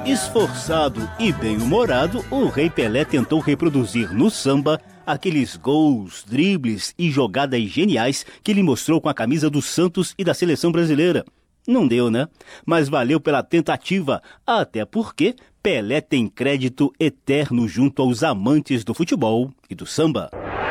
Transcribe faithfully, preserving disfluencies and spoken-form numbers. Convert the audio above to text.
Esforçado e bem-humorado, o Rei Pelé tentou reproduzir no samba aqueles gols, dribles e jogadas geniais que ele mostrou com a camisa do Santos e da seleção brasileira. Não deu, né? Mas valeu pela tentativa, até porque Pelé tem crédito eterno junto aos amantes do futebol e do samba.